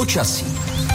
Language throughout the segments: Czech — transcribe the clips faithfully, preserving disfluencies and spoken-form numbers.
Počasí.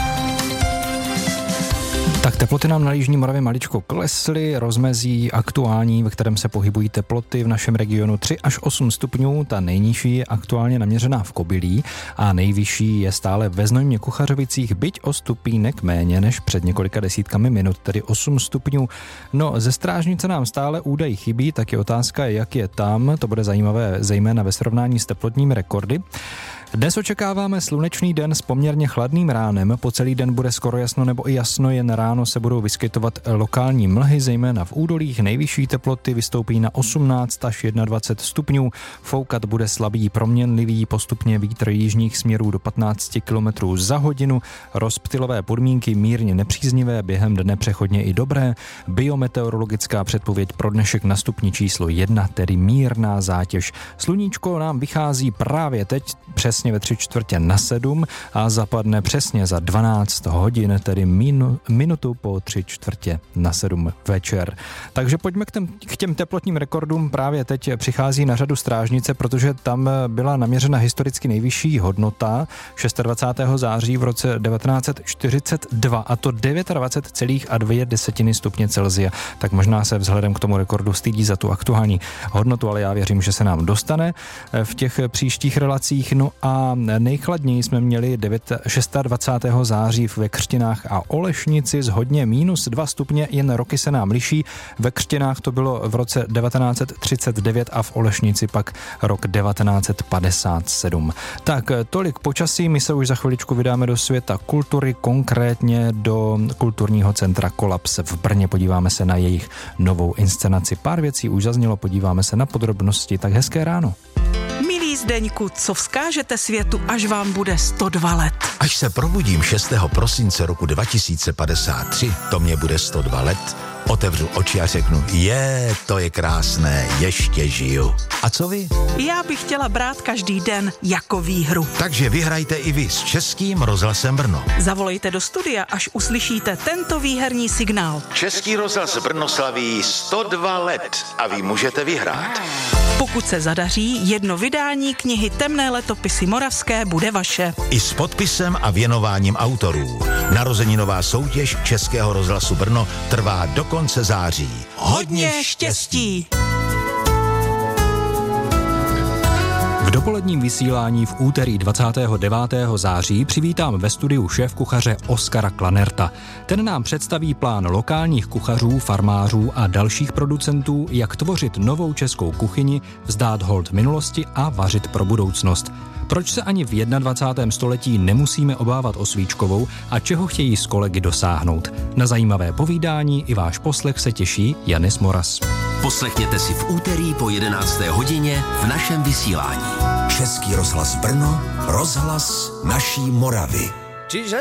Tak teploty nám na jižní Moravě maličko klesly, rozmezí aktuální, ve kterém se pohybují teploty v našem regionu tři až osm stupňů, ta nejnižší je aktuálně naměřená v Kobylí a nejvyšší je stále ve Znojmě Kuchařovicích, byť o stupínek méně než před několika desítkami minut, tedy osm stupňů. No, ze Strážnice nám stále údaj chybí, tak je otázka, jak je tam, to bude zajímavé zejména ve srovnání s teplotními rekordy. Dnes očekáváme slunečný den s poměrně chladným ránem, po celý den bude skoro jasno nebo i jasno, jen ráno se budou vyskytovat lokální mlhy, zejména v údolích. Nejvyšší teploty vystoupí na osmnáct až dvacet jedna stupňů, foukat bude slabý proměnlivý, postupně vítr jižních směrů do patnáct kilometrů za hodinu, rozptylové podmínky mírně nepříznivé, během dne přechodně i dobré, biometeorologická předpověď pro dnešek na stupni číslo jedna, tedy mírná zátěž. Sluníčko nám vychází právě teď, přes ve tři čtvrtě na sedm a zapadne přesně za dvanáct hodin, tedy minu, minutu po tři čtvrtě na sedm večer. Takže pojďme k, těm, k těm teplotním rekordům. Právě teď přichází na řadu Strážnice, protože tam byla naměřena historicky nejvyšší hodnota dvacátého šestého září v roce devatenáct set čtyřicet dva, a to dvacet devět celá dvě desetiny stupně Celsia. Tak možná se vzhledem k tomu rekordu stydí za tu aktuální hodnotu, ale já věřím, že se nám dostane v těch příštích relacích. No a A nejchladněji jsme měli dvacátého šestého září ve Křtinách a Olešnici s hodně minus dva stupně, jen roky se nám liší. Ve Křtinách to bylo v roce devatenáct set třicet devět a v Olešnici pak rok devatenáct set padesát sedm. Tak tolik počasí, my se už za chviličku vydáme do světa kultury, konkrétně do kulturního centra Kolaps v Brně. Podíváme se na jejich novou inscenaci. Pár věcí už zaznělo, podíváme se na podrobnosti, tak hezké ráno. Milý Zdeňku, co vzkážete světu, až vám bude sto dva let? Až se probudím šestého prosince roku dva tisíce padesát tři, to mě bude sto dva let, otevřu oči a řeknu, je, to je krásné, ještě žiju. A co vy? Já bych chtěla brát každý den jako výhru. Takže vyhrajte i vy s Českým rozhlasem Brno. Zavolejte do studia, až uslyšíte tento výherní signál. Český rozhlas Brno slaví sto dva let a vy můžete vyhrát. Pokud se zadaří, jedno vydání knihy Temné letopisy moravské bude vaše. I s podpisem a věnováním autorů. Narozeninová soutěž Českého rozhlasu Brno trvá do konce září. Hodně štěstí! V dopoledním vysílání v úterý dvacátého devátého září přivítám ve studiu šéfkuchaře Oskara Klanerta. Ten nám představí plán lokálních kuchařů, farmářů a dalších producentů, jak tvořit novou českou kuchyni, vzdát hold minulosti a vařit pro budoucnost. Proč se ani v dvacátém prvním století nemusíme obávat o svíčkovou a čeho chtějí s kolegy dosáhnout? Na zajímavé povídání i váš poslech se těší Janis Moras. Poslechněte si v úterý po jedenácté hodině v našem vysílání. Český rozhlas Brno, rozhlas naší Moravy. Čiže